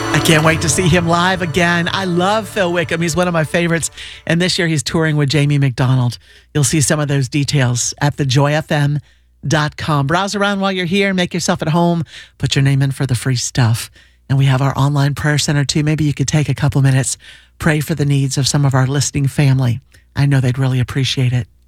I can't wait to see him live again. I love Phil Wickham. He's one of my favorites. And this year he's touring with Jamie McDonald. You'll see some of those details at thejoyfm.com. Browse around while you're here. Make yourself at home. Put your name in for the free stuff. And we have our online prayer center too. Maybe you could take a couple minutes, pray for the needs of some of our listening family. I know they'd really appreciate it.